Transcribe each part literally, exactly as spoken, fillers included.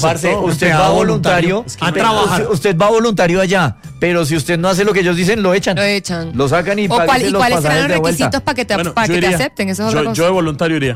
Parce, usted va voluntario, a trabajar. Usted, usted va voluntario allá, pero si usted no hace lo que ellos dicen, lo echan. Lo echan. Lo sacan y ¿O cuál, ¿y los cuáles serán pasajes los de vuelta. requisitos para que te, Bueno, para yo que te iría. acepten? Eso es otra Yo, cosa. yo de voluntario iría.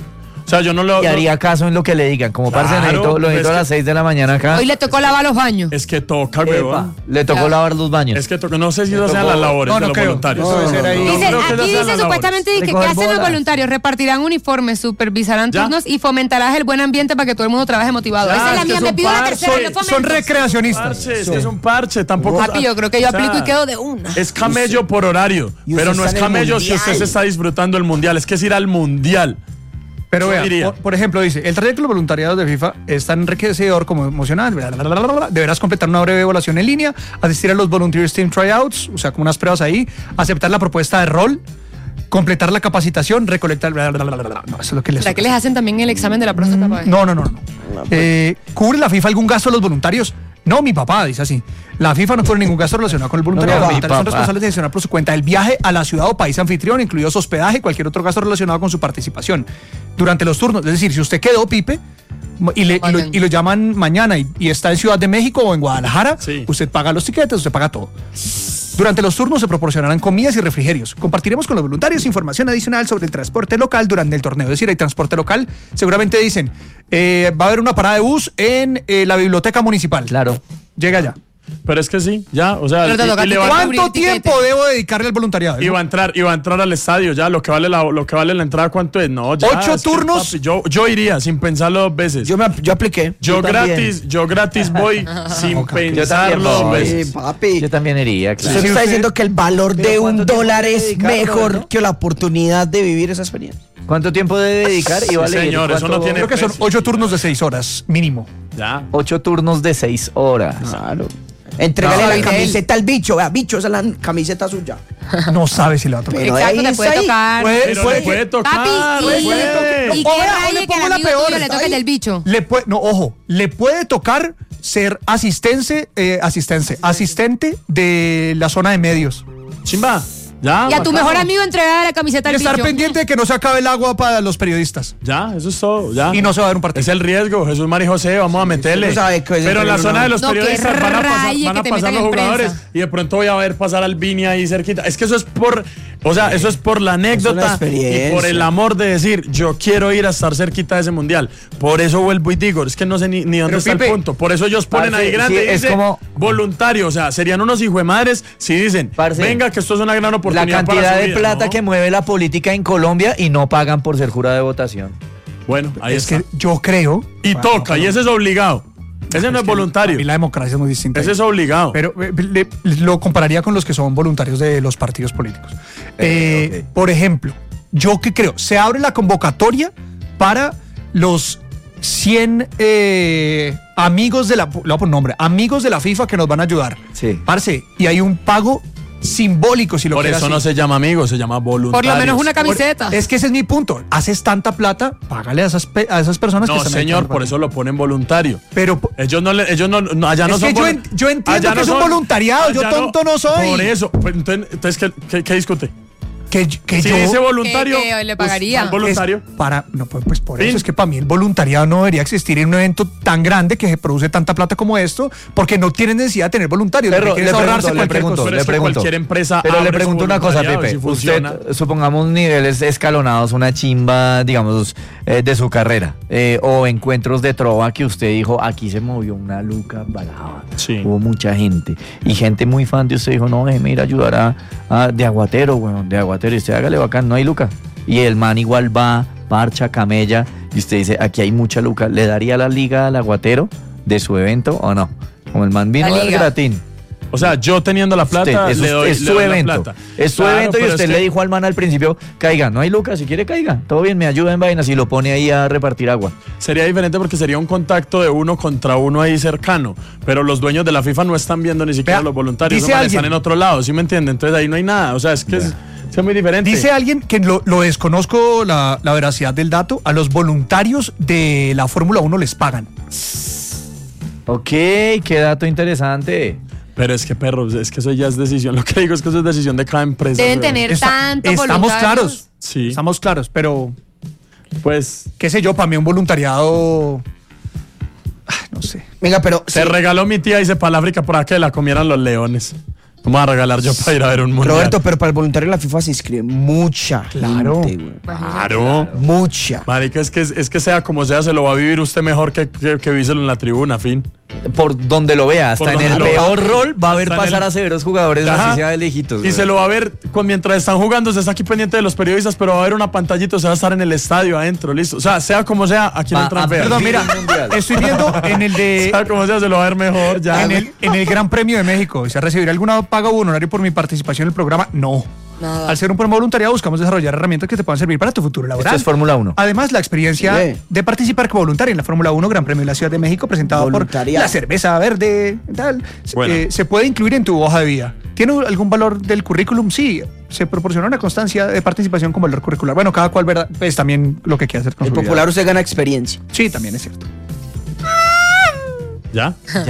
O sea, yo no lo... Y no- haría caso en lo que le digan. Como parce, Claro, necesito, lo pues necesito es a las que- seis de la mañana acá. Hoy le tocó lavar los baños. Es que toca, Epa, weón. le tocó Claro. lavar los baños. Es que toca. No sé si esas tocó- sean las labores No, no de los creo. voluntarios. Eso debe ser ahí. No Dice, creo que esas aquí sean dice las supuestamente labores. que, ¿qué Recoger hacen los bola. voluntarios? Repartirán uniformes, supervisarán Ya. turnos y fomentarás el buen ambiente para que todo el mundo trabaje motivado. Ya, Esa es es la que mía, es me un pido la parche. tercera y lo Son fomento. recreacionistas. Parche, es que es un parche, tampoco. Papi, yo creo que yo o sea, aplico y quedo de una. Es camello por horario, y usted pero no es está en el camello si usted mundial. se está disfrutando el mundial, es que es ir al mundial. Pero Yo vea, diría. por, por ejemplo, dice, el trayecto de los voluntariados de FIFA es tan enriquecedor como emocionante. Bla, bla, bla, bla, bla. Deberás completar una breve evaluación en línea, asistir a los Volunteers Team Tryouts, o sea, como unas pruebas ahí, aceptar la propuesta de rol, completar la capacitación, recolectar... Bla, bla, bla, bla, bla. No, eso es lo que les ¿Será que les hacen también el examen de la próstata? pa' ver? No, no, no. no. Eh, ¿Cubre la FIFA algún gasto a los voluntarios? No, mi papá dice así. La FIFA no cubre ningún gasto relacionado con el voluntariado. No, no, Los mi voluntarios son papá. responsables de gestionar por su cuenta el viaje a la ciudad o país anfitrión, incluidos hospedaje y cualquier otro gasto relacionado con su participación durante los turnos. Es decir, si usted quedó, Pipe, y, le- y lo, y lo llaman mañana y, y está en Ciudad de México o en Guadalajara, Sí. usted paga los tiquetes, usted paga todo. Durante los turnos se proporcionarán comidas y refrigerios. Compartiremos con los voluntarios información adicional sobre el transporte local durante el torneo. Es decir, hay transporte local. Seguramente dicen, eh, va a haber una parada de bus en eh, la biblioteca municipal. Claro. Llega allá. Pero es que sí, ya, o sea, Pero te y- toca y le tu va- cuarto. ¿Cuánto cubrir tiquete. tiempo debo dedicarle al voluntariado? y va a entrar, y va a entrar al estadio ya, lo que vale la, lo que vale la entrada, ¿cuánto es? No, ya. ¿Ocho es que, turnos? papi, yo, yo iría sin pensarlo dos veces. Yo, Yo, me, yo apliqué. gratis, también. yo gratis voy sin Ok. Yo pensarlo también dos voy. veces. Sí, papi. Yo también iría, claro. Usted Sí, está usted- diciendo que el valor Pero de ¿cuánto un tiempo dólar debe es dedicarlo, mejor no? que la oportunidad de vivir esa experiencia. ¿Cuánto tiempo debe dedicar? Y Sí, vale, señor, eso ¿cuánto? no tiene- Creo que son precio. ocho turnos de seis horas, mínimo. Ya. Ocho turnos de seis horas. Claro. Entrégale No, la Fidel. camiseta al bicho. Vea, bicho, esa es la camiseta suya. No sabe si le va a tocar. Pero Exacto, ahí te puede está ahí. tocar. Puede- Pero puede le puede que- tocar, Papi, le y, puede. y O qué vea, o raye le que al pongo la amigo peor, tuyo le está toque el ahí. del bicho. Le puede, no, ojo, le puede tocar ser asistente, eh, asistente, asistente de la zona de medios. Chimba. Ya. Y a tu bacano. mejor amigo entregar la camiseta Y al estar bicho. pendiente de que no se acabe el agua para los periodistas. Ya, eso es todo. Ya. Y no se va a dar un partido. Es el riesgo, Jesús María José, vamos a meterle. usted no sabe qué es el Pero en la peligro, zona no. de los No, que periodistas van a pasar, raye van a que te pasar metan los en jugadores prensa. y de pronto voy a ver pasar al Vini ahí cerquita. Es que eso es por, o sea, eso es por la anécdota y experiencia. por el amor de decir, yo quiero ir a estar cerquita de ese mundial. Por eso vuelvo y digo, es que no sé ni, ni dónde Pero, está Pipe, el punto. Por eso ellos ponen parce, ahí grande sí, y es dice, como- voluntario. O sea, serían unos hijuemadres si dicen, Parce, venga, que esto es una gran La oportunidad para cantidad su de vida", plata ¿no? que mueve la política en Colombia y no pagan por ser jurado de votación. Bueno, ahí es está. que yo creo. Y Bueno, toca, pero- y ese es obligado. Ese no es que voluntario. Y la democracia es muy distinta. Ese es obligado. Pero eh, le- lo compararía con los que son voluntarios de los partidos políticos. Eh, ok. Por ejemplo, yo que creo, se abre la convocatoria para los cien eh, amigos de la, le voy a poner nombre, amigos de la FIFA que nos van a ayudar. Sí. Parce, y hay un pago simbólico si lo Por quiere eso así. no se llama amigo, se llama voluntario. Por lo menos una Por- camiseta. Es que ese es mi punto. Haces tanta plata, págale a esas, pe- a esas personas que No, están ahí señor, echando por plata. eso lo ponen voluntario. Pero Ellos no, le- ellos no, no- allá no Es son. que yo vol- en- yo entiendo allá que es un voluntariado, yo allá tonto no soy. Por eso, pues, entonces, entonces, ¿qué, qué, qué discute? que, que Si yo dice voluntario, Que- que le pues, pagaría. al voluntario. Es para, no, pues, pues por Fin. eso es que para mí el voluntariado no debería existir en un evento tan grande que se produce tanta plata como esto, porque no tienen necesidad de tener voluntarios. lo que Pero quieren le es pregunto, ahorrarse le cualquier pregunto, cosa. Pero le es que pregunto. cualquier empresa Pero le abre su pregunto una cosa, voluntariado y Pepe. si Usted, funciona. supongamos niveles escalonados, una chimba, digamos, eh, de su carrera, eh, o encuentros de trova que usted dijo, aquí se movió una luca brava. Sí. Hubo mucha gente. Y gente muy fan de usted dijo, no, déjeme ir a ayudar a, a- de aguatero, weón, de aguatero. Y usted hágale bacán, no hay luca. Y el man igual va, parcha, camella, y usted dice, aquí hay mucha luca. ¿Le daría la liga al aguatero de su evento o no? Como el man vino La del liga. gratín. O sea, yo teniendo la plata, Usted, es, le doy, es le su doy la evento. plata. Es su Claro, evento y pero usted es le que- dijo al man al principio, caiga, no hay lucas, si quiere caiga. Todo bien, me ayuda en vainas y lo pone ahí a repartir agua. Sería diferente porque sería un contacto de uno contra uno ahí cercano. Pero los dueños de la FIFA no están viendo ni siquiera Vea, los voluntarios. dice No, man, alguien- están en otro lado, ¿sí me entiende? Entonces ahí no hay nada. O sea, es que es, es muy diferente. Dice alguien que lo, lo desconozco la, la veracidad del dato, a los voluntarios de la Fórmula uno les pagan. Ok, qué dato interesante. Pero es que, perros, es que eso ya es decisión. Lo que digo es que eso es decisión de cada empresa. Deben weón. tener Está- tanto estamos voluntarios. claros, Sí. estamos claros, pero Pues, qué sé yo, para mí un voluntariado... Ah, no sé. Venga, pero Se sí, regaló mi tía, dice, para la África, para que la comieran los leones. ¿Cómo voy a regalar yo para ir a ver un mundial? Roberto, pero para el voluntario de la FIFA se inscribe mucha Claro. gente, güey. Claro. Mucha. Marica, es que, es que sea como sea, se lo va a vivir usted mejor que, que, que víselo en la tribuna, fin. Por donde lo vea, hasta Por en donde el lo vea. peor rol va a ver Hasta en pasar el- a severos jugadores, Ajá. así sea de lejitos. Y güey. se lo va a ver cu- mientras están jugando, se está aquí pendiente de los periodistas, pero va a haber una pantallita, se va a estar en el estadio adentro, listo. O sea, sea como sea, aquí no Va entran a- feas. Perdón, mira, un mundial. estoy viendo en el de... Sea como sea, se lo va a ver mejor ya. En el, en el Gran Premio de México, ¿se recibirá alguna paga o honorario por mi participación en el programa? No. Nada. Al ser un programa voluntariado buscamos desarrollar herramientas que te puedan servir para tu futuro laboral. Esto es Fórmula uno. Además, la experiencia Sí. de participar como voluntario en la Fórmula uno Gran Premio de la Ciudad de México presentado por Voluntariado. la cerveza verde, tal, se- Bueno. eh, se puede incluir en tu hoja de vida. ¿Tiene algún valor del currículum? Sí. Se proporciona una constancia de participación como valor curricular. Bueno, cada cual, ¿verdad? Es también lo que quiere hacer con El su vida. popular usted gana experiencia. Sí, también es cierto. ¿Ya?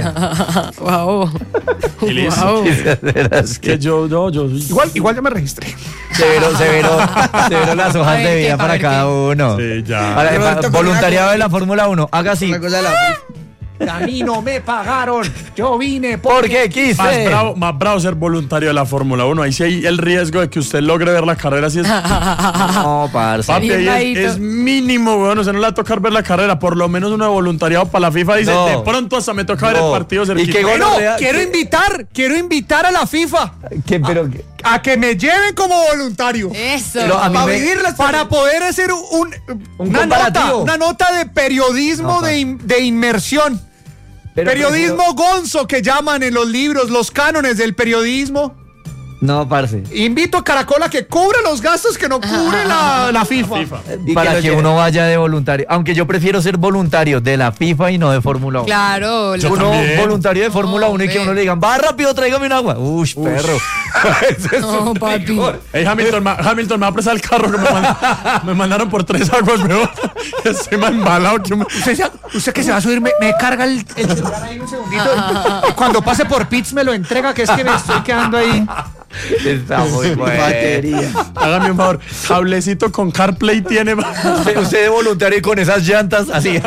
Wow. Y listo. Wow. Es que yo, yo, yo. Igual, igual ya me registré. Severo, severo, severo las A hojas ver de qué, vida a para ver cada qué. uno. Sí, ya. Para- Roberto, para- con voluntariado una- de la Fórmula uno, haga así. Una cosa de la A mí no me pagaron. Yo vine Porque quise. Más bravo, más bravo ser voluntario de la Fórmula uno. Ahí sí hay el riesgo de que usted logre ver la carrera. Así es, No, parce. papi, ahí Bien es, es mínimo, weón. O sea, no le va a tocar ver la carrera. Por lo menos uno de voluntariado para la FIFA dice, No. de pronto hasta me toca ver No. el partido ¿Y cerquita. qué gol? Bueno, Real- quiero ¿qué? invitar, quiero invitar a la FIFA ¿Qué, pero, qué? a que me lleven como voluntario. Eso. Pero a mí Para me- vivir la Para poder hacer un, Un una, comparativo. nota, una nota de periodismo No, de, in- de inmersión. pero- periodismo gonzo que llaman en los libros, los cánones del periodismo. No, parce. Invito a Caracol a que cubra los gastos que no cubre la, la FIFA. FIFA. Y Para que que, lo lleve. uno vaya de voluntario. Aunque yo prefiero ser voluntario de la FIFA y no de Fórmula uno. Claro. Yo lo- Uno también. voluntario de Fórmula uno y que hombre. uno le digan, va rápido, tráigame un agua. Uy, perro. Eso es No, un papi. rigor. Hey, Hamilton, ma- Hamilton, me va a prestar el carro que me, mand- me mandaron por tres aguas, weón. Estoy más embalado que un... Usted, se- usted que se va a subir, me, me carga el, el celular ahí un segundito. Y cuando pase por Pits me lo entrega, que es que me estoy quedando ahí. Está muy bueno. batería. Hágame un favor, cablecito con CarPlay tiene. Usted, usted de voluntario y con esas llantas así.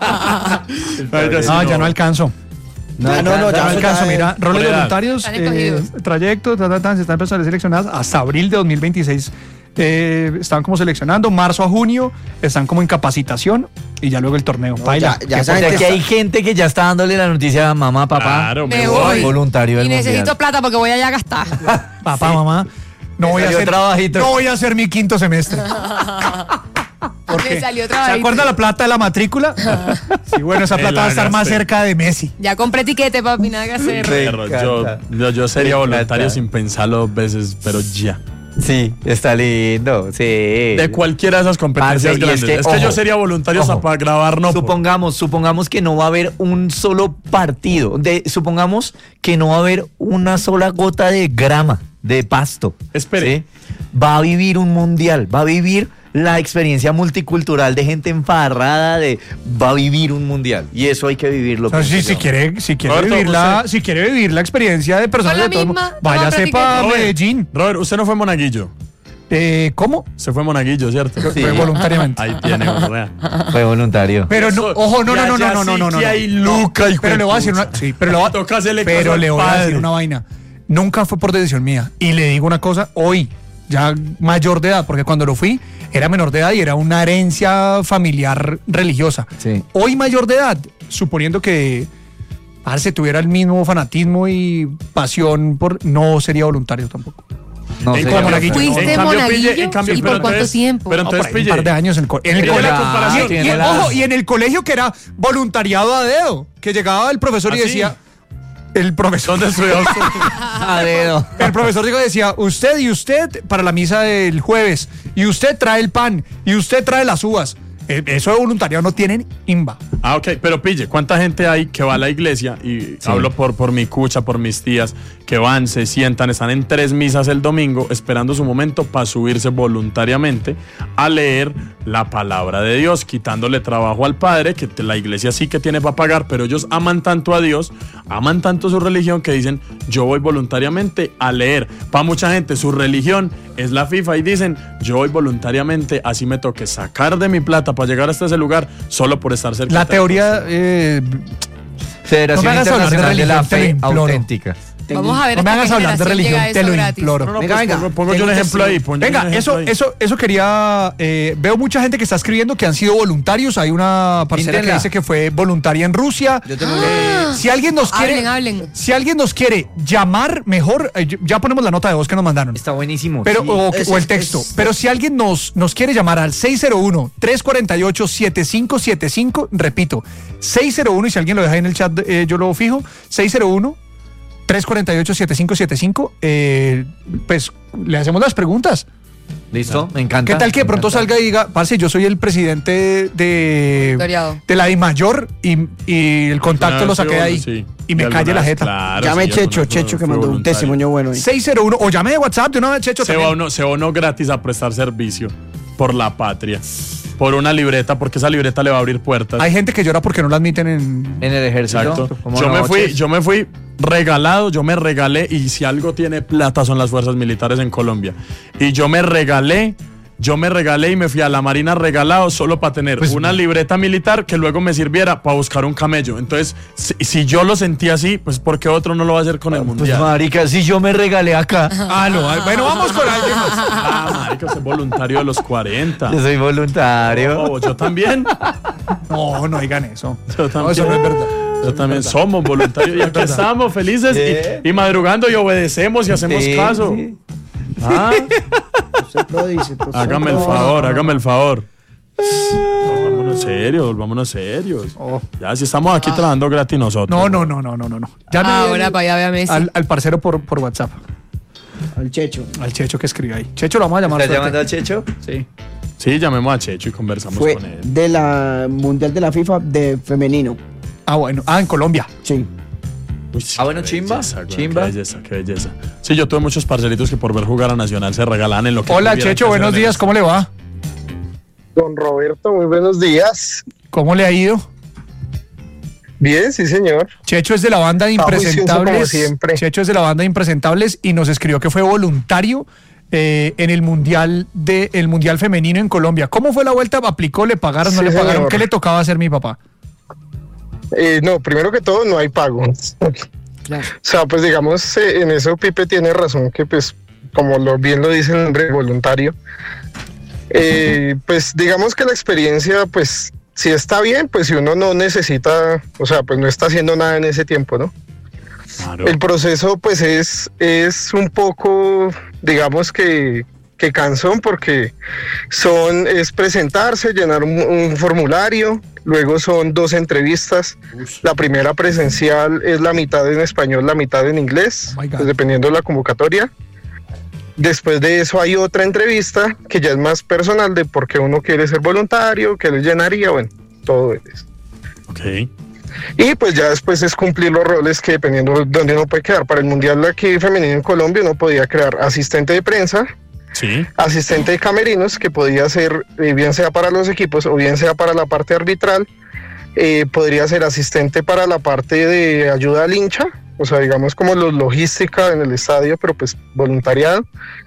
Marica, sí, No, ya no alcanzo. No, no, no, Ya ya no alcanzo. ya- Mira, roles por edad. voluntarios, Están eh, escogidos. trayecto, ta, ta, ta, se están empezando a ser seleccionadas hasta abril de dos mil veintiséis. Eh, están como seleccionando, marzo a junio, están como en capacitación y ya luego el torneo. Baila. ya- ya Que esa O sea, gente que está- hay gente que ya está dándole la noticia a mamá, papá. Claro, Me voy. Voluntario del Y necesito mundial. plata porque voy allá a gastar. Papá, mamá, no Me voy, a salió hacer, trabajito. no voy a hacer mi quinto semestre. ¿Por Me qué? salió ¿Se trabajito. acuerda la plata de la matrícula? Sí, bueno, esa Me plata la va a estar más gasté. cerca de Messi. Ya compré tiquete, papi, nada que hacer. Sí. Perro, Me yo, encanta. yo, yo sería Me voluntario encanta. sin pensarlo dos veces, pero ya. Sí, está lindo. Sí. De cualquiera de esas competencias Parce, y es grandes. que, Es que, yo ojo, sería voluntario hasta ojo. para grabar, no. por- supongamos, supongamos que no va a haber un solo partido. De, supongamos que no va a haber una sola gota de grama, de pasto. Espere. ¿sí? Va a vivir un mundial, va a vivir la experiencia multicultural de gente enfarrada, de va a vivir un mundial. Y eso hay que vivirlo. O sea, si, pienso si yo. quiere, si quiere Roberto, vivir la, usted- si quiere vivir la experiencia de personas Con la de todo el mundo, misma, váyase toma para Robert, Medellín. Robert, usted no fue monaguillo. Eh, ¿Cómo? Se fue monaguillo, ¿cierto? Sí. Fue voluntariamente. Ahí tiene, gonorrea. Fue voluntario. Pero no, Eso, ojo, no, no, ya- no, ya no, no, sí no, no. que no. hay Luca, hijo Pero de le voy a decir puta. una, sí, pero le voy a, Toca hacerle caso pero al le voy a padre. decir una vaina. Nunca fue por decisión mía. Y le digo una cosa, hoy, ya mayor de edad, porque cuando lo fui, era menor de edad y era una herencia familiar religiosa. Sí. Hoy mayor de edad, suponiendo que Arce tuviera el mismo fanatismo y pasión por, no sería voluntario tampoco. No En sé, cambio, monaguillo. ¿Fuiste en cambio, monaguillo? pille, en cambio, ¿Y pero por cuánto entonces- tiempo? Pero No, entonces, por ahí un pille. par de años en el, co- en el Pille colegio. la comparación. Y- y- Tiene la- ojo, y en el colegio que era voluntariado a dedo, que llegaba el profesor y ¿Ah, sí? decía, el profesor, ¿Dónde estudió usted? A dedo. el profesor llegó y decía, usted y usted para la misa del jueves, y usted trae el pan, y usted trae las uvas. Eh, Eso de voluntariado no tienen imba. Ah, ok, pero pille, ¿cuánta gente hay que va a la iglesia? Y hablo por, por mi cucha, por mis tías, que van, se sientan, están en tres misas el domingo, esperando su momento para subirse voluntariamente a leer la palabra de Dios, quitándole trabajo al padre, que te- la iglesia sí que tiene para pagar, pero ellos aman tanto a Dios, aman tanto su religión, que dicen, yo voy voluntariamente a leer. Para mucha gente, su religión es la FIFA y dicen, yo voy voluntariamente, así me toque sacar de mi plata para llegar hasta ese lugar, solo por estar cerca. La teoría, eh, Federación No me hagas hablar de Internacional de la religión, te lo Fe imploro. Auténtica. Vamos a ver No me hasta hagas qué hablar de generación religión, llega te eso lo gratis. imploro. No, no, Venga, pues venga. pongo, pongo yo Tengo un un ejemplo ahí. testigo. pongo yo un Venga, ejemplo eso, ahí. eso, eso quería. eh, veo mucha gente que está escribiendo que han sido voluntarios. Hay una parcera que Inténla. dice que fue voluntaria en Rusia. Yo tengo Eh, si alguien nos quiere. Hablen, hablen. Si alguien nos quiere llamar, mejor. eh, ya ponemos la nota de voz que nos mandaron. Está buenísimo. Pero, sí. o, es- o el es- texto. es- Pero si alguien nos, nos quiere llamar al seis cero uno, tres cuatro ocho, siete cinco siete cinco, repito, seis cero uno, y si alguien lo deja ahí en el chat, eh, yo lo fijo, seis cero uno, tres cuatro ocho, siete cinco siete cinco, eh, pues le hacemos las preguntas. ¿Listo? Me encanta. ¿Qué tal que de me pronto encanta. salga y diga, parce, yo soy el presidente de, Victoriado. de la DIMAYOR y, y el contacto Alguna lo vez saque fui de vol- ahí sí. y me alguna calle la vez, jeta? claro, Llame sí, Checho, alguna- Checho que fui mandó un voluntario. testimonio bueno ahí. seis cero uno, o llame de WhatsApp de una vez, Checho. Se también. va, uno, se va uno gratis a prestar servicio por la patria, por una libreta, porque esa libreta le va a abrir puertas. Hay gente que llora porque no la admiten en... En el ejército. Exacto. ¿Cómo Yo no, me fui, Ches? yo me fui regalado, yo me regalé, y si algo tiene plata son las fuerzas militares en Colombia. Y yo me regalé, yo me regalé y me fui a la Marina regalado solo para tener Pues- una libreta militar que luego me sirviera para buscar un camello. Entonces, si, si yo lo sentí así, pues ¿por qué otro no lo va a hacer con el Pues mundial? marica, si yo me regalé acá. Ah, no, ah, bueno, vamos con alguien más. Ah, marica, usted es voluntario de los cuarenta. Yo soy voluntario. Oh, yo también. No, no digan eso. Yo No, eso no es verdad. Yo también somos voluntarios y aquí estamos felices Sí. y, y madrugando y obedecemos y hacemos Sí, caso. sí. Ah, Usted lo dice, profesor. hágame el favor, hágame el favor. Volvámonos serios, volvámonos serios. Oh. Ya, si estamos aquí trabajando gratis nosotros. No, no, no, no, no, no, no. Llame Ahora al- para allá ve a Messi. al, al parcero por, por WhatsApp, Al Checho. al Checho que escribe ahí. Checho lo vamos a llamar. ¿Estás suerte. llamando al Checho? Sí. Sí, llamemos a Checho y conversamos Fue con él. de la Mundial de la FIFA de femenino. Ah, bueno. Ah, en Colombia. Sí. Uy, sí, Ah, bueno, qué chimba, belleza, güey, chimba. Qué belleza, qué belleza. Sí, yo tuve muchos parcelitos que por ver jugar a Nacional se regalan en lo que Hola, tuvieran Checho, que buenos hacer en días. el- ¿Cómo le va? Don Roberto, muy buenos días. ¿Cómo le ha ido? Bien, sí, señor. Checho es de la banda de Está juicioso como Impresentables. siempre. Checho es de la banda de Impresentables y nos escribió que fue voluntario eh, en el mundial de el mundial femenino en Colombia. ¿Cómo fue la vuelta? ¿Aplicó? ¿Le pagaron? ¿No Sí, le pagaron? señor. ¿Qué le tocaba hacer mi papá? Eh, no, primero que todo, no hay pago. O sea, pues digamos, eh, en eso Pipe tiene razón, que pues, como lo, bien lo dice el nombre, voluntario. Eh, pues digamos que la experiencia, pues, si está bien, pues si uno no necesita, o sea, pues no está haciendo nada en ese tiempo, ¿no? Claro. El proceso pues es, es un poco, digamos que, que cansón porque son, es presentarse, llenar un, un formulario, luego son dos entrevistas. La primera presencial es la mitad en español, la mitad en inglés, Oh my God. pues, dependiendo de la convocatoria. Después de eso hay otra entrevista que ya es más personal de por qué uno quiere ser voluntario, qué le llenaría, bueno, todo eso. Ok. Y pues ya después es cumplir los roles que dependiendo de dónde uno puede quedar. Para el Mundial de aquí femenino en Colombia uno podía crear asistente de prensa, Sí. asistente de camerinos, que podía ser eh, bien sea para los equipos o bien sea para la parte arbitral. Eh, podría ser asistente para la parte de ayuda al hincha, o sea, digamos como los logística en el estadio, pero pues voluntariado.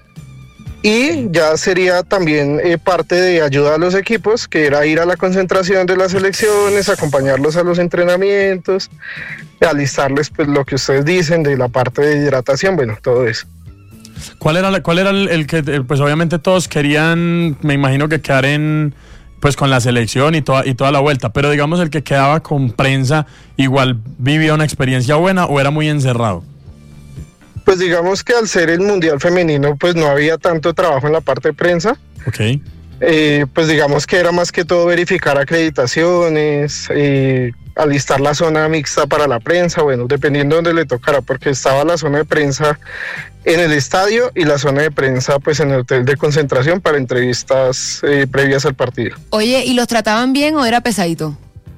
Y ya sería también eh, parte de ayuda a los equipos, que era ir a la concentración de las selecciones, acompañarlos a los entrenamientos, alistarles pues lo que ustedes dicen de la parte de hidratación, bueno, todo eso. ¿Cuál era, la- cuál era el, el que, el- pues obviamente todos querían, me imagino que quedar en, pues con la selección y toda, y toda la vuelta, pero digamos el que quedaba con prensa, igual vivía una experiencia buena o era muy encerrado? Pues digamos que al ser el Mundial Femenino, pues no había tanto trabajo en la parte de prensa. Ok. Eh, pues digamos que era más que todo verificar acreditaciones, eh, alistar la zona mixta para la prensa, bueno, dependiendo de dónde le tocara, porque estaba la zona de prensa en el estadio y la zona de prensa pues en el hotel de concentración para entrevistas eh, previas al partido. Oye, ¿y los trataban bien o era pesadito?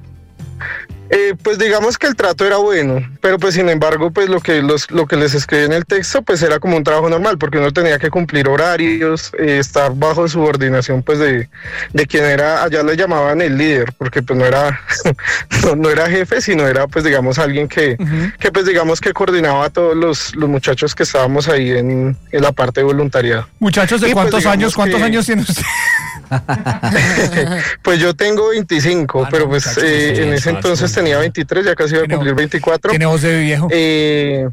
Eh, pues digamos que el trato era bueno, pero pues sin embargo pues lo que los lo que les escribí en el texto pues era como un trabajo normal, porque uno tenía que cumplir horarios, eh, estar bajo subordinación pues de, de quien era, allá le llamaban el líder, porque pues no era no, no era jefe, sino era pues digamos alguien que, Ujú. que pues digamos que coordinaba a todos los, los muchachos que estábamos ahí en, en la parte de voluntariado. Muchachos, ¿de Y, pues, cuántos digamos años? ¿Cuántos que- años tiene usted? Pues yo tengo veinticinco, Ah, no, pero pues muchachos, eh, sí, en ese exacto. entonces tenía veintitrés, ya casi iba a Tiene- cumplir veinticuatro. Tiene voz de viejo. Eh,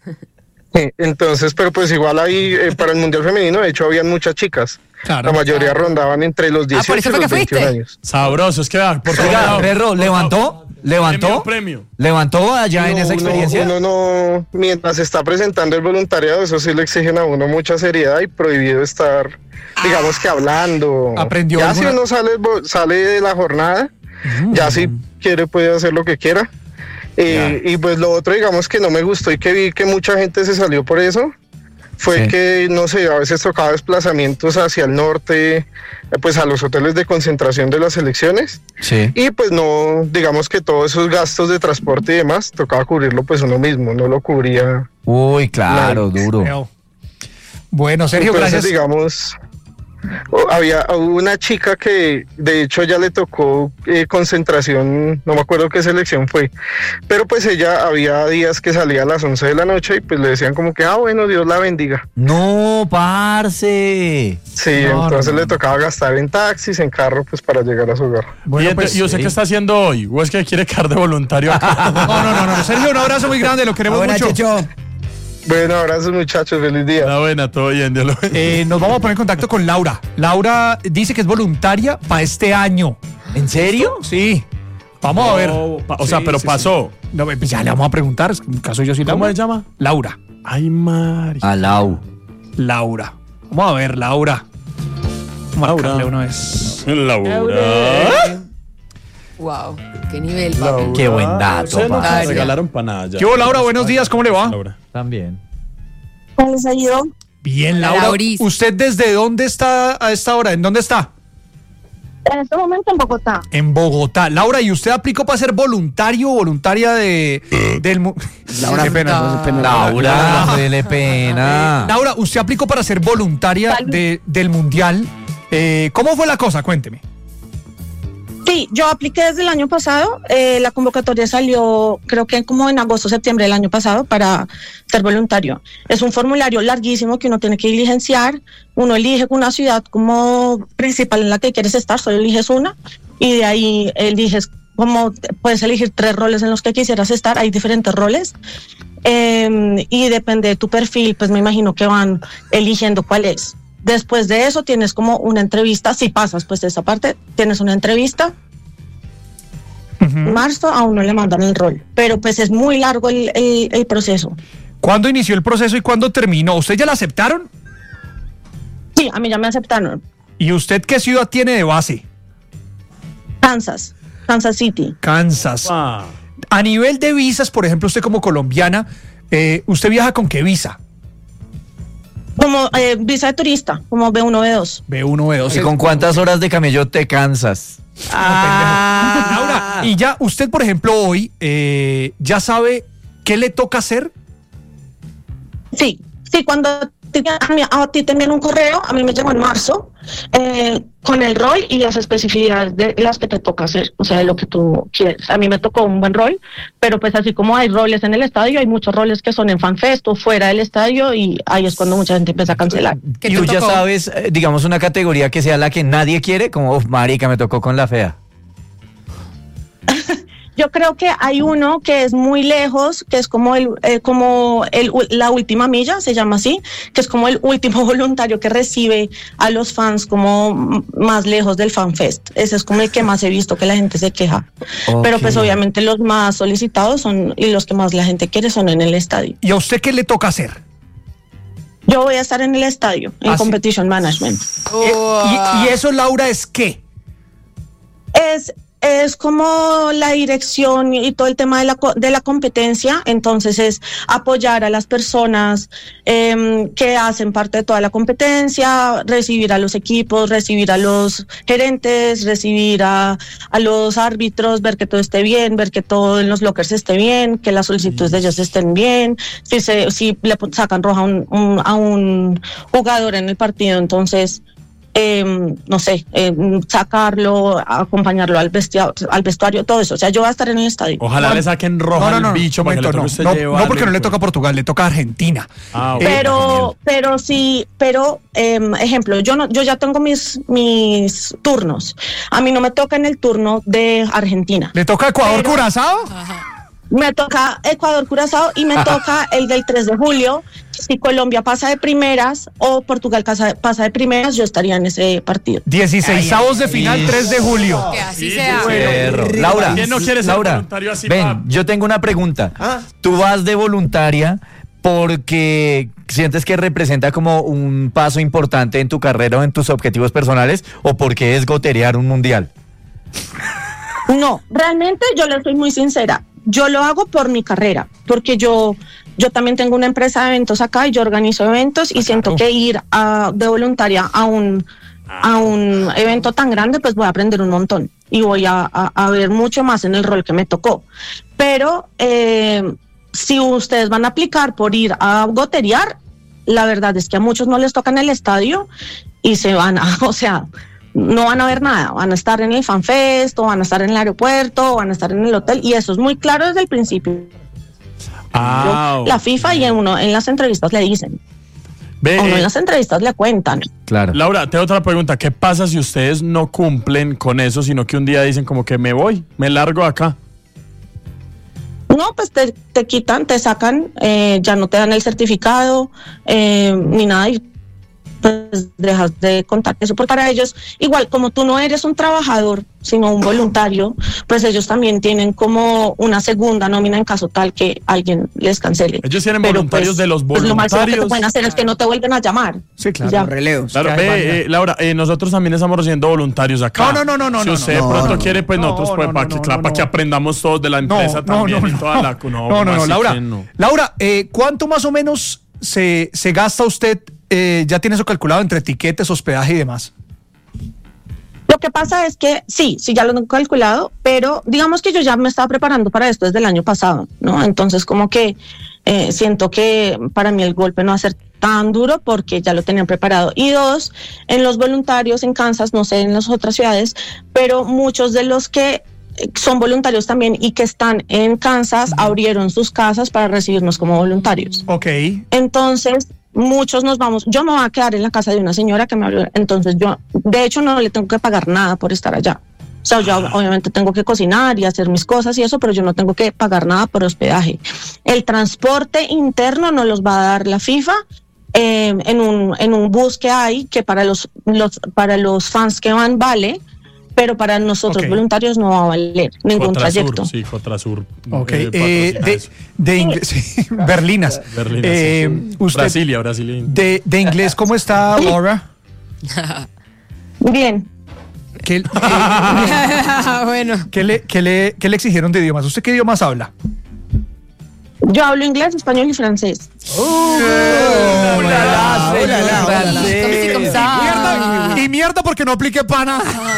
eh, entonces, pero pues igual ahí eh, para el Mundial Femenino, de hecho, habían muchas chicas. Claro. La mayoría rondaban entre los Ah, por dieciocho eso y fue los que fuiste. veintiún años. Sabroso, es que vea, por Oiga, favor. Rerro, ¿levantó? ¿Levantó? Premio, premio. ¿Levantó allá en No, esa uno- experiencia? Uno, no, mientras está presentando el voluntariado, eso sí le exigen a uno mucha seriedad y prohibido estar, digamos que hablando. ¿Aprendió Ya alguna- si uno sale, sale de la jornada, ya si quiere puede hacer lo que quiera. Eh, y pues lo otro, digamos que no me gustó y que vi que mucha gente se salió por eso, fue Sí. que, no sé, a veces tocaba desplazamientos hacia el norte, eh, pues a los hoteles de concentración de las selecciones. Sí. Y pues no, digamos que todos esos gastos de transporte y demás, tocaba cubrirlo pues uno mismo, no lo cubría. Uy, claro, duro. Feo. Bueno, Sergio, Entonces, gracias. digamos, o- había hubo una chica que de hecho ya le tocó eh, concentración, no me acuerdo qué selección fue, pero pues ella había días que salía a las once de la noche y pues le decían como que, ah, bueno, Dios la bendiga. No, parce. Sí, No, entonces no, no. le tocaba gastar en taxis, en carro, pues para llegar a su hogar. Bueno, y, ente- pues, ¿y usted sí. qué está haciendo hoy? ¿O es que quiere quedar de voluntario acá? no, no, no, no. Sergio, un abrazo muy grande, lo queremos Buena, mucho. Checho. Bueno, abrazos muchachos, feliz día. La buena, todo bien, Dios lo bendiga. Eh, nos vamos a poner en contacto con Laura. Laura dice que es voluntaria para este año. ¿En serio? Sí. Vamos a ver. No, pa- o sea, Sí, pero sí, pasó. sí. No, pues ya le vamos a preguntar. En mi caso yo soy ¿Cómo Laura. se llama? Laura. Ay, Mari. Alau. Laura. Vamos a ver, Laura. Vamos a Laura. marcarle una vez. Laura. Wow, qué nivel, papi. Qué buen dato, Ustedes nunca parce. me regalaron para nada ya. ¿Qué hubo, Laura? Buenos días, ¿cómo le va? Laura. También. ¿Cómo les ha ido? Bien, Hola, Laura. Lauris. ¿Usted desde dónde está a esta hora? ¿En dónde está? En este momento en Bogotá. En Bogotá. Laura, ¿y usted aplicó para ser voluntario o voluntaria de del mu- Laura, Qué pena. no, qué pena. Laura, no dele pena. Laura, usted aplicó para ser voluntaria Salud. de, del mundial. Eh, ¿Cómo fue la cosa? Cuénteme. Sí, yo apliqué desde el año pasado. Eh, la convocatoria salió, creo que como en agosto, septiembre del año pasado para ser voluntario. Es un formulario larguísimo que uno tiene que diligenciar. Uno elige una ciudad como principal en la que quieres estar, solo eliges una. Y de ahí eliges como, puedes elegir tres roles en los que quisieras estar. Hay diferentes roles. Eh, y depende de tu perfil, pues me imagino que van eligiendo cuál es. Después de eso tienes como una entrevista, si pasas pues de esa parte, tienes una entrevista. En marzo a uno le mandan el rol, pero pues es muy largo el, el, el proceso. ¿Cuándo inició el proceso y cuándo terminó? ¿Usted ya la aceptaron? Sí, a mí ya me aceptaron. ¿Y usted qué ciudad tiene de base? Kansas, Kansas City. Kansas. Ah. A nivel de visas, por ejemplo, usted como colombiana, eh, ¿usted viaja con qué visa? Como eh, visa de turista, como B uno, B dos. B uno, B dos. ¿Y con cuántas horas de camello te cansas? Laura, y ya usted, por ejemplo, hoy eh, ya sabe qué le toca hacer. Sí, sí, cuando te- a, mí- a ti te envían un correo, a mí me llegó en marzo, eh, con el rol y las especificidades de las que te toca hacer, o sea, de lo que tú quieres. A mí me tocó un buen rol, pero pues así como hay roles en el estadio, hay muchos roles que son en FanFest o fuera del estadio y ahí es cuando mucha gente empieza a cancelar. ¿Qué ¿Y te tú ya tocó? sabes, eh, digamos, una categoría que sea la que nadie quiere? Como, uf, marica, me tocó con la fea. Yo creo que hay uno que es muy lejos, que es como el, eh, como el, la última milla, se llama así, que es como el último voluntario que recibe a los fans como m- más lejos del FanFest. Ese es como el que más he visto que la gente se queja. Pero pues Ok. obviamente los más solicitados son y los que más la gente quiere son en el estadio. ¿Y a usted qué le toca hacer? Yo voy a estar en el estadio, en ¿Ah, sí? Competition Management. Eh, y, y eso, Laura, es qué? Es, es como la dirección y todo el tema de la, co- de la competencia, entonces es apoyar a las personas em, que hacen parte de toda la competencia, recibir a los equipos, recibir a los gerentes, recibir a, a los árbitros, ver que todo esté bien, ver que todo en los lockers esté bien, que las solicitudes de ellos estén bien, si, se, si le pon- sacan roja a un, un- a un jugador en el partido, entonces eh, no sé, eh, sacarlo, acompañarlo al vestuario, al vestuario, todo eso. O sea, yo voy a estar en el estadio. Ojalá No, le saquen roja no, no, no, al bicho no, para que le momento, toque usted no, no, llevarlo, no, porque no le pues. toca a Portugal, le toca a Argentina. Ah, Eh, bueno. Pero, pero sí, pero, eh, ejemplo, yo no, yo ya tengo mis, mis turnos. A mí no me toca en el turno de Argentina. ¿Le toca a Ecuador, Pero- Curazao? Me toca Ecuador, Curazao y me toca el del tres de julio. Si Colombia pasa de primeras o Portugal pasa, pasa de primeras, yo estaría en ese partido. dieciseisavos de final, tres de julio. Que así Sí, sea. sí, Perro. Laura, ¿Quién no quiere ser Laura, voluntario así, ven, pap? yo tengo una pregunta. Ah. ¿Tú vas de voluntaria porque sientes que representa como un paso importante en tu carrera o en tus objetivos personales o porque es goterear un mundial? No, realmente yo le soy muy sincera. Yo lo hago por mi carrera, porque yo, yo también tengo una empresa de eventos acá y yo organizo eventos y siento que ir a, de voluntaria a un, a un evento tan grande, pues voy a aprender un montón y voy a, a, a ver mucho más en el rol que me tocó. Pero eh, si ustedes van a aplicar por ir a goterear, la verdad es que a muchos no les toca en el estadio y se van a, o sea, no van a ver nada, van a estar en el FanFest, o van a estar en el aeropuerto, o van a estar en el hotel, y eso es muy claro desde el principio. Ah, La FIFA y en uno en las entrevistas le dicen, Ve, a uno eh, en las entrevistas le cuentan. Claro. Laura, tengo otra pregunta. ¿Qué pasa si ustedes no cumplen con eso, sino que un día dicen como que me voy, me largo acá? No, pues te, te quitan, te sacan, eh, ya no te dan el certificado, eh, ni nada, y pues dejas de contar eso, porque para ellos, igual como tú no eres un trabajador, sino un voluntario, pues ellos también tienen como una segunda nómina en caso tal que alguien les cancele. Ellos tienen Pero, voluntarios pues, de los pues lo máximo que te voluntarios. pueden hacer es que no te vuelven a llamar. Sí, claro. Ya. Los relevos. Claro, que hay varias. ve, eh, Laura, eh, nosotros también estamos recibiendo voluntarios acá. No, no, no, no, Si no, usted no, de pronto no, quiere, pues no, nosotros, pues, no, para no, que, no, para que no. aprendamos todos de la No, empresa no, también no, y toda no. la... No, No, no, no, así Laura. que no. Laura, eh, ¿cuánto más o menos se, se gasta usted? Eh, ¿Ya tiene eso calculado entre etiquetes, hospedaje y demás? Lo que pasa es que sí, sí ya lo tengo calculado, pero digamos que yo ya me estaba preparando para esto desde el año pasado, ¿no? Entonces como que eh, siento que para mí el golpe no va a ser tan duro porque ya lo tenían preparado. Y dos, en los voluntarios en Kansas, no sé en las otras ciudades, pero muchos de los que son voluntarios también y que están en Kansas abrieron sus casas para recibirnos como voluntarios. Ok. Entonces, muchos nos vamos, yo me voy a quedar en la casa de una señora que me abrió, entonces yo, de hecho, no le tengo que pagar nada por estar allá. O sea, yo obviamente tengo que cocinar y hacer mis cosas y eso, pero yo no tengo que pagar nada por hospedaje. El transporte interno nos los va a dar la FIFA eh, en un en un bus que hay, que para los, los para los fans que van vale, pero para nosotros Ok. voluntarios no va a valer ningún Cotrasur, trayecto. sí, Cotrasur. Ok. eh, Eh, patrocina de, eso. de inglés, sí, Berlinas. Berlín, Eh, sí. usted, Brasilia, Brasilia. de, de inglés, ¿cómo está, Laura? Bien. ¿Qué, eh, Bueno. qué le, qué le- qué le exigieron de idiomas? ¿Usted qué idiomas habla? Yo hablo inglés, español y francés. Ulala, ulala, ulala. Comme si, comme ça. Mierda, y mierda porque no apliqué pana.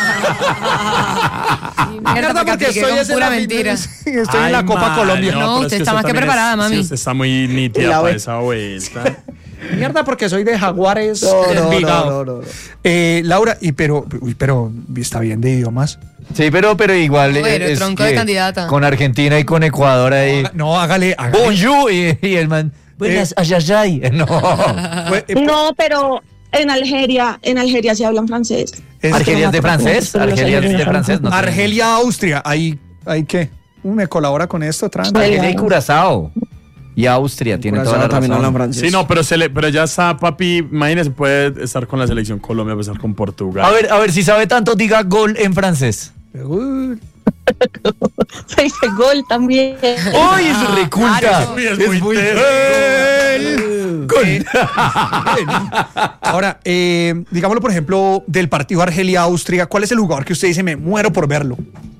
Mierda, porque apliqué con es en pura la mentira. Estoy en Ay, la Copa madre, Colombia. No, pero usted es que está más que también preparada, es- mami. sí, usted está muy nítida La para ve- esa vuelta. Mierda porque soy de Jaguares. No, no, Envigado. no, no, no. Eh, Laura, y pero, uy, pero está bien de idiomas. Sí, pero, pero igual. Bueno, es tronco de que candidata. Con Argentina y con Ecuador ahí. No, hágale. hágale. Bonjour. Y, y el man. Buenas, ayayay. No. Pues, eh, No, pero en Algeria, en Algeria sí hablan francés. es- ¿Argelia es de francés? Pero los ¿Argelia es de algerianos francés? No tengo- Argelia, Austria. Ahí, ahí qué. ¿Me colabora con esto? Tran? Argelia y Curazao. Y Austria, tiene toda la Curazao también hablan razón. francés. Sí, no, pero, se le, pero ya está, papi. Imagínese, puede estar con la selección Colombia, puede estar con Portugal. A ver, a ver, si sabe tanto, diga gol en francés. Uy, Se dice gol también. ¡Uy, es reculta! Uy, es muy teso. el gol. Ahora, eh, digámoslo, por ejemplo, del partido Argelia-Austria, ¿cuál es el jugador que usted dice, me muero por verlo?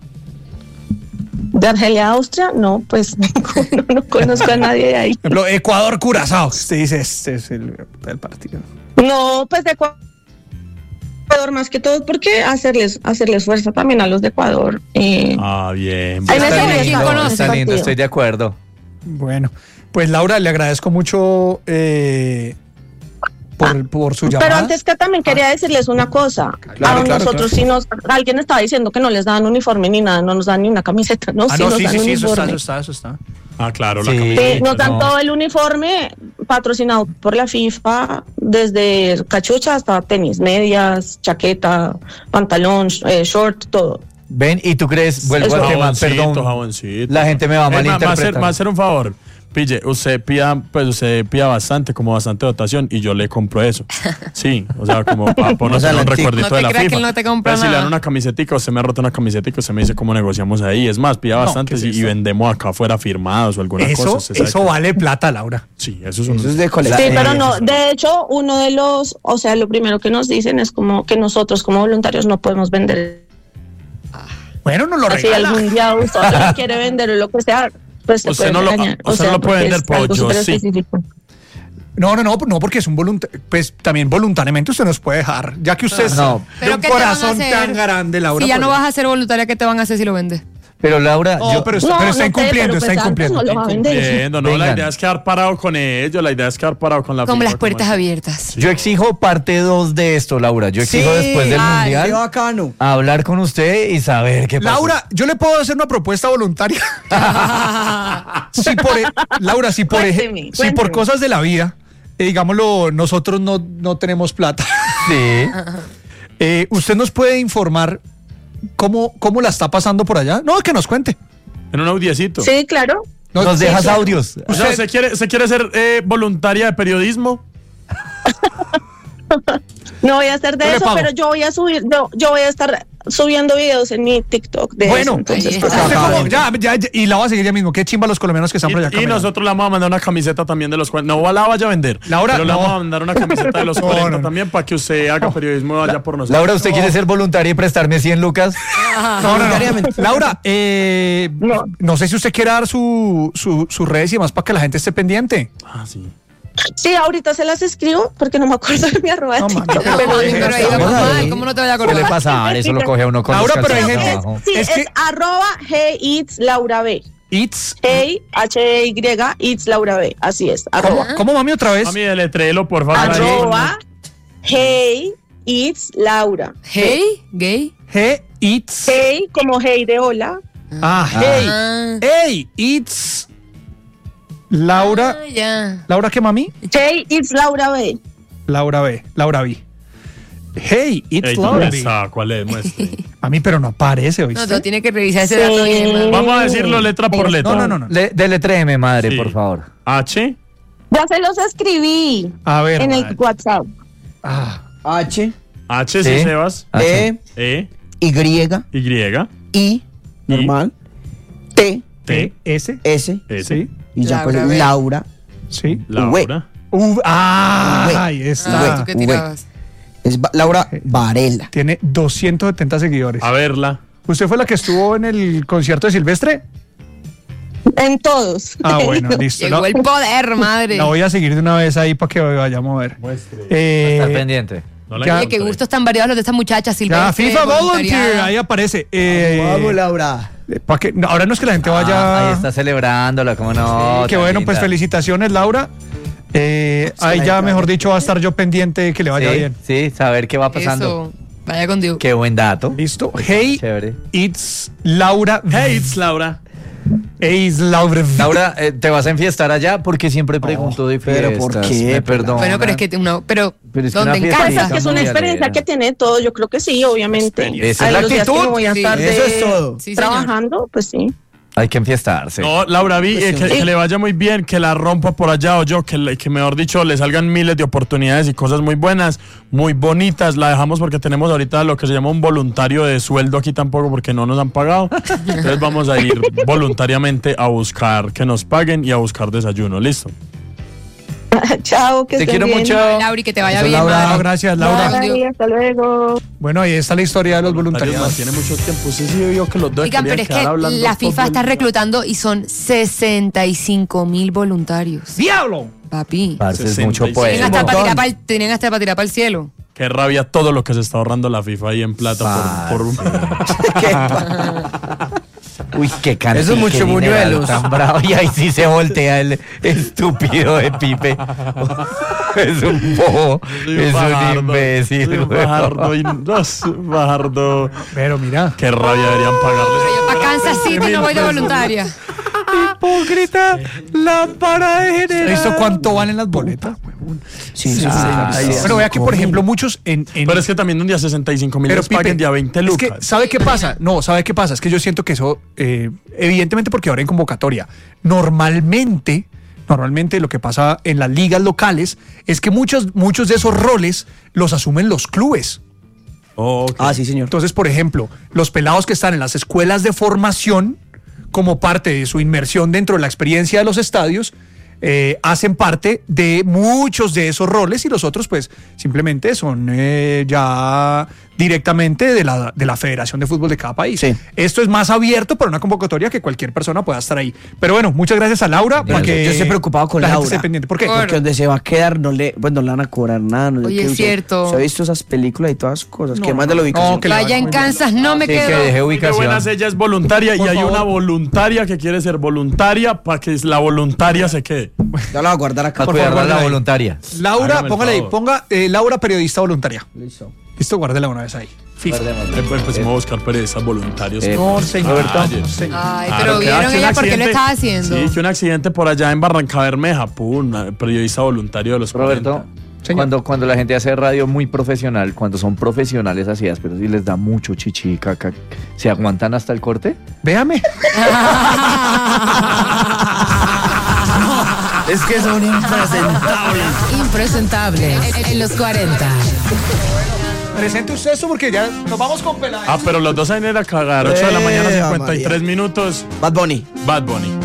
De Argelia a Austria, no, pues ninguno, no conozco a nadie de ahí. Por ejemplo, Ecuador-Curazao. Usted dice, este es el, el partido. No, pues de Ecuador más que todo, porque hacerles, hacerles fuerza también a los de Ecuador. Eh, Ah, bien. Ahí me Está sale lindo, quién conoce está el lindo, partido. estoy de acuerdo. Bueno, pues Laura, le agradezco mucho eh, por, por su llamada. Pero antes que también quería decirles una cosa. Claro, a claro, nosotros claro. si nos alguien estaba diciendo que no les dan uniforme ni nada, no nos dan ni una camiseta, no, Ah, sí no, nos sí, dan sí, sí, eso está, uniforme. eso está, eso está. Ah, claro, la Sí. camiseta. Sí, nos dan no. todo el uniforme patrocinado por la FIFA, desde cachucha hasta tenis, medias, chaqueta, pantalón, eh, short, todo. Ven, y tú crees, vuelvo Eso. al tema, Jaboncito, perdón. jaboncito. La gente me va a Eh, ma- va a hacer, malinterpretar. va a hacer un favor. Pille, usted pida, pues usted pida bastante, como bastante dotación, y yo le compro eso. Sí, o sea, como para ponernos sea, un la antigua. recuerdito No te de la creas que FIFA. él no te compra Entonces, si le dan nada. una camisetica, usted me ha roto una camisetica, usted me dice cómo negociamos ahí. Es más, pida bastante ¿qué es y, y eso? vendemos acá afuera firmados o alguna Eso, cosa. usted sabe eso que- vale plata, Laura. Sí, eso es un... Eso es de Sí, colección. pero no, de hecho, uno de los, o sea, lo primero que nos dicen es como que nosotros como voluntarios no podemos vender. Bueno, nos lo Así regala. algún día usted alguien quiere vender o lo que sea, pues se Usted puede no lo- regañar. usted no lo puede porque vender, es pero algo yo súper sí. específico. No, no, no, no, porque es un voluntario. Pues también voluntariamente usted nos puede dejar. Ya que usted es No. de ¿Pero un qué te van a corazón hacer? tan grande, Laura. Si ya no pues- vas a ser voluntaria, ¿qué te van a hacer si lo vendes? Pero Laura, No, yo, pero está, No, pero está no sé, incumpliendo, pero está pues antes incumpliendo. no lo va a vender. Incumpliendo, no, la Vengan. idea es quedar parado con ellos, la idea es quedar parado con la Como FIFA, las puertas es. abiertas. yo exijo parte dos de esto, Laura. Yo exijo Sí, después del ay, mundial Qué bacano. hablar con usted y saber qué pasa. Laura, yo le puedo hacer una propuesta voluntaria. si por, e- Laura, si por, eje- Cuénteme, si cuénteme. por cosas de la vida, eh, digámoslo, nosotros no, no tenemos plata, Sí. eh, usted nos puede informar cómo, cómo la está pasando por allá. No, que nos cuente. En un audiecito. Sí, claro. No, Nos sí, dejas claro. audios. O sea, ¿se quiere, ¿se quiere ser eh, voluntaria de periodismo? No voy a hacer Yo de le eso, pago. pero yo voy a subir, yo, yo voy a estar subiendo videos en mi TikTok de Bueno, eso. Entonces, ahí pues, está. Usted ajá. como- ya, ya, ya, y la va a seguir ya mismo. Qué chimba los colombianos que están por allá. Y, y caminando. nosotros le vamos a mandar una camiseta también de los cuarenta. No la vaya a vender. Laura, pero le no. vamos a mandar una camiseta de los No, cuarenta no, no. también para que usted haga periodismo allá por nosotros. Laura, ¿usted quiere ser voluntaria y prestarme cien lucas? No, no, no. Voluntariamente. Laura, eh, no. No. sé si usted quiere dar su, su, sus redes y demás para que la gente esté pendiente. Ah, sí. Sí, ahorita se las escribo porque no me acuerdo de mi arroba de No, TikTok. mami, No, pero mami, deje pero ahí eso. vamos Vamos mal. ahí. ¿Cómo no te vaya a ¿Qué le acordar? pasa? Eso lo coge a uno con Laura, los pero hay calzones gente- abajo. Sí, Es es, que- arroba Hey It's Laura B. It's. Hey, H E Y, It's Laura B. Así es, ¿Cómo, arroba. cómo, mami, otra vez? Mami, deletréelo, por favor. Arroba Hey It's Laura. Hey, gay. G, it's. Hey, como hey de hola. Ah, hey. Ah. Hey, it's. Laura. Ah, ya. ¿Laura qué, mami? Hey It's Laura B. Laura B. Laura B. Hey, it's Ey, Laura ¿dónde B. está? ¿Cuál es? Muestre. A mí, pero no aparece, No, ¿oíste? tú tienes que revisar ese Sí. dato bien, man. Vamos a decirlo letra por letra. No, no, no, no. Le, deletréeme, madre, Sí. por favor. H. Ya se los escribí A ver. en el madre. WhatsApp. Ah, H, H, Sí. sí, Sebas. Ah, E, E. Y, Y. I, normal, T, T. S. S, S. Sí. y ya Laura pues B. Laura, Sí. Laura. U, ah, Güey. ahí Ah, está. ¿tú qué güey. tirabas? es Va- Laura Varela. Tiene doscientos setenta seguidores. A verla. ¿Usted fue la que estuvo en el concierto de Silvestre? En todos. Ah, bueno, listo. Llegó La, el poder, madre. la voy a seguir de una vez ahí para que vayamos a ver. Eh, Estar pendiente. No la Ya. Oye, qué encontré. gustos tan variados los de esta muchacha, ya, Silvestre. FIFA Volunteer, voluntariada. ahí aparece. Eh, Vamos, Laura. pa' que, no, ahora no es que la gente Ah, vaya. ahí está celebrándola, ¿cómo no? Qué Tan bueno, pues linda. felicitaciones, Laura. Eh, ahí ya, mejor dicho, va a estar yo pendiente que le vaya Sí, bien. sí, saber qué va pasando. Eso. Vaya con Dios. Qué buen dato. Listo. Hey, Chévere. it's Laura. Hey, it's Laura. Hey, it's Laura. Laura, eh, ¿te vas a enfiestar allá? Porque siempre pregunto de fiestas. pero ¿por qué? Me perdona. Bueno, pero es que uno, pero, Pero es que ¿dónde una en fiesta Pues casa? es que es una Muy experiencia alegre. que tiene todo, yo creo que sí, obviamente. Esa es Hay la los días que actitud. me voy a Sí. estar de- Eso es todo. Sí, señor. trabajando, pues sí. Hay que enfiestarse. No, Laura, vi eh, que, que le vaya muy bien, que la rompa por allá o yo, que, le- que mejor dicho le salgan miles de oportunidades y cosas muy buenas, muy bonitas. La dejamos porque tenemos ahorita lo que se llama un voluntario de sueldo aquí tampoco porque no nos han pagado. Entonces vamos a ir voluntariamente a buscar que nos paguen y a buscar desayuno. ¿Listo? Chao, que Te estén quiero bien. mucho. Lauri, que te vaya Eso, bien, Laura, madre. gracias, Laura. Dios. Bye, hasta luego. Bueno, ahí está la historia de los Voluntarios voluntariados. mantiene mucho tiempo. Sí, sí, vio que los dos Oigan, querían pero es quedar que hablando la todo FIFA el está día. reclutando y son sesenta y cinco mil voluntarios. ¡Diablo! Papi. Parce, es sesenta mucho y seis. pues. Tienen hasta, un para tirar montón. pa'l- tienen hasta para tirar para el cielo. Qué rabia todo lo que se está ahorrando la FIFA ahí en plata por, por Uy, qué cantidad. Eso es mucho qué dineral buñuelos. tan bravo. Y ahí sí se voltea el estúpido de Pipe. Es un bobo, es un imbécil. Bajardo, y, no, Bajardo. Pero mira. Qué rabia deberían pagarles. Yo para Kansas City no voy de voluntaria. Hipócrita, lámpara de general. ¿Esto cuánto valen las boletas? Sí, Sí, sí, sí. sí. Bueno, vea que, por ejemplo, muchos en... en Pero es que también un día sesenta y cinco mil Pero les paguen Pipe, día veinte es lucas. que, ¿sabe qué pasa? No, ¿sabe qué pasa? Es que yo siento que eso, eh, evidentemente porque ahora en convocatoria, normalmente, normalmente lo que pasa en las ligas locales es que muchos, muchos de esos roles los asumen los clubes. Oh, ok. Ah, sí, señor. Entonces, por ejemplo, los pelados que están en las escuelas de formación, como parte de su inmersión dentro de la experiencia de los estadios, eh, hacen parte de muchos de esos roles y los otros pues simplemente son eh, ya directamente de la, de la Federación de Fútbol de cada país. Sí. Esto es más abierto para una convocatoria que cualquier persona pueda estar ahí. Pero bueno, muchas gracias a Laura. Yo- para que yo estoy preocupado con la gente Laura. esté pendiente. ¿Por qué? Por- Porque donde se va a quedar no le, pues no le van a cobrar nada. No sé Oye, qué. es Usted- cierto. usted ha visto esas películas y todas esas cosas. No, que más de la no, ubicación. no, que le Vaya vaya en muy bien. Kansas, no me Sí, que quedo. deje Qué ubicación. buenas, ella es voluntaria Por y hay favor. una voluntaria que quiere ser voluntaria para que la voluntaria se quede. Ya la voy a guardar acá. A Por cuidar favor, a la guárdela ahí. voluntaria. Laura, Hágame el póngale ahí, favor. ponga eh, Laura periodista voluntaria. Listo. Listo, guárdela una vez ahí. FIFA. Eh, pues empecemos a buscar periodistas voluntarios. Eh, No, señor. Roberto. Ah, no, señor. Ay, Claro, pero que- vieron que un ella por qué lo accidente- estaba haciendo. Sí, que un accidente por allá en Barranca Bermeja, pum, periodista voluntario de los Roberto, cuarenta. Señor. cuando, cuando la gente hace radio muy profesional, cuando son profesionales así, pero si les da mucho chichi y caca, ¿se aguantan hasta el corte? Véame. Es que son impresentables. Impresentable. En, en los cuarenta. Presente usted eso porque ya nos vamos con Peláez. Ah, pero los dos en era cagar. ocho de la mañana, Eh, cincuenta y tres María. minutos. Bad Bunny. Bad Bunny.